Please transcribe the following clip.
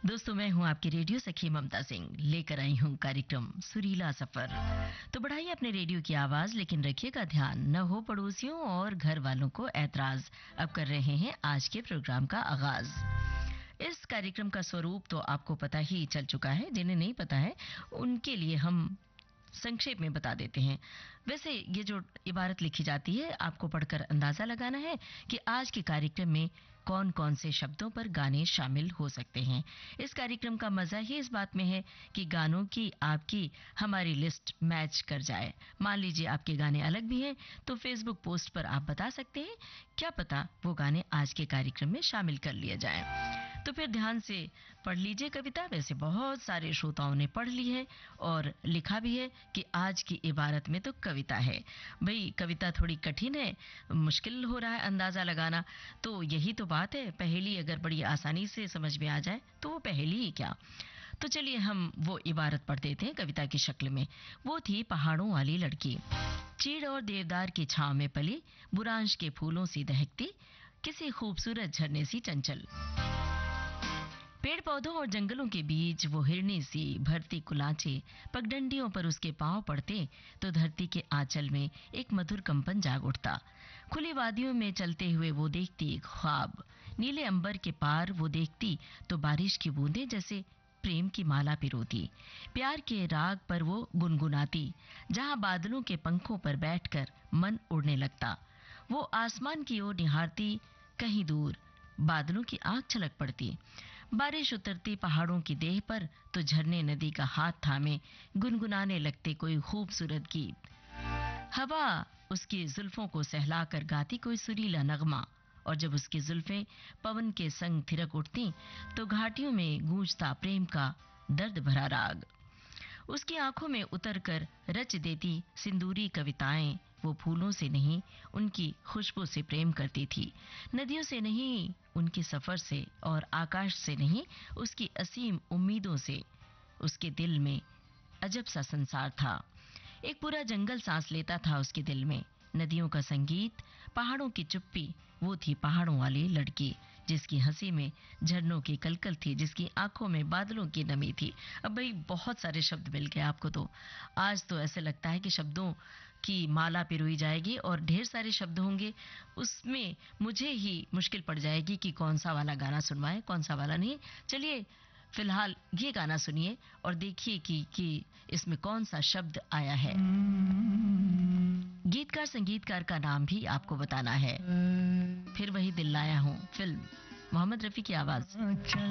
दोस्तों, मैं हूं आपकी रेडियो सखी ममता सिंह, लेकर आई हूं कार्यक्रम सुरीला सफर। तो बढ़ाइए अपने रेडियो की आवाज, लेकिन रखिएगा ध्यान न हो पड़ोसियों और घर वालों को ऐतराज। अब कर रहे हैं आज के प्रोग्राम का आगाज। इस कार्यक्रम का स्वरूप तो आपको पता ही चल चुका है। जिन्हें नहीं पता है उनके लिए हम संक्षेप में बता देते हैं। वैसे ये जो इबारत लिखी जाती है, आपको पढ़कर अंदाजा लगाना है कि आज के कार्यक्रम में कौन कौन से शब्दों पर गाने शामिल हो सकते हैं। इस कार्यक्रम का मजा ही इस बात में है कि गानों की आपकी हमारी लिस्ट मैच कर जाए। मान लीजिए आपके गाने अलग भी हैं, तो फेसबुक पोस्ट पर आप बता सकते हैं, क्या पता वो गाने आज के कार्यक्रम में शामिल कर लिए जाएं। तो फिर ध्यान से पढ़ लीजिए कविता। वैसे बहुत सारे श्रोताओं ने पढ़ ली है और लिखा भी है कि आज की इबारत में तो कविता है। भाई, कविता थोड़ी कठिन है, मुश्किल हो रहा है अंदाजा लगाना। तो यही तो बात है, पहेली अगर बड़ी आसानी से समझ में आ जाए तो वो पहेली ही क्या। तो चलिए हम वो इबारत पढ़ देते हैं कविता की शक्ल में। वो थी पहाड़ों वाली लड़की, चीड़ और देवदार की छांव में पली, बुरांश के फूलों सी दहकती, किसी खूबसूरत झरने सी चंचल। पेड़ पौधों और जंगलों के बीच वो हिरनी सी भरती कुलाचे, पगडंडियों पर उसके पांव पड़ते तो धरती के आंचल में एक मधुर कंपन जाग उठता। खुली वादियों में चलते हुए वो देखती एक ख्वाब, नीले अंबर के पार वो देखती तो बारिश की बूंदें जैसे प्रेम की माला पिरोती। प्यार के राग पर वो गुनगुनाती, जहां बादलों के पंखों पर बैठकर मन उड़ने लगता। वो आसमान की ओर निहारती, कहीं दूर बादलों की आंख छलक पड़ती। बारिश उतरती पहाड़ों की देह पर तो झरने नदी का हाथ थामे गुनगुनाने लगते कोई खूबसूरत गीत। हवा उसकी जुल्फों को सहलाकर गाती कोई सुरीला नगमा, और जब उसकी जुल्फें पवन के संग थिरक उठती तो घाटियों में गूंजता प्रेम का दर्द भरा राग। उसकी आंखों में उतरकर रच देती सिंदूरी कविताएं। वो फूलों से नहीं, उनकी खुशबू से प्रेम करती थी। नदियों से नहीं, उनके सफर से, और आकाश से नहीं, उसकी असीम उम्मीदों से। उसके दिल में अजब सा संसार था। एक पूरा जंगल सांस लेता था उसके दिल में। नदियों का संगीत, पहाड़ों की चुप्पी। वो थी पहाड़ों वाली लड़की, जिसकी हंसी में झरनों की कलकल थी, जिसकी आंखों में बादलों की नमी थी। अब भाई, बहुत सारे शब्द मिल गए आपको। तो आज तो ऐसे लगता है कि शब्दों की माला पिरोई जाएगी और ढेर सारे शब्द होंगे। उसमें मुझे ही मुश्किल पड़ जाएगी कि कौन सा वाला गाना सुनवाएं, कौन सा वाला नहीं। चलिए फिलहाल ये गाना सुनिए और देखिए कि इसमें कौन सा शब्द आया है। गीतकार संगीतकार का नाम भी आपको बताना है। फिर वही दिल लाया हूं, फिल्म, मोहम्मद रफी की आवाज।